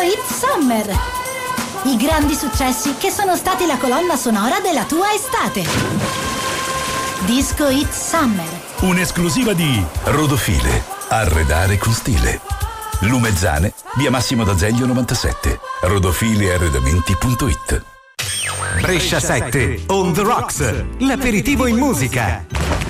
Hit Summer. I grandi successi che sono stati la colonna sonora della tua estate. Disco Hit Summer. Un'esclusiva di Rodofile. Arredare con stile. Lumezzane, via Massimo d'Azeglio 97. rodofilearredamenti.it. Brescia 7, On The Rocks, l'aperitivo in musica.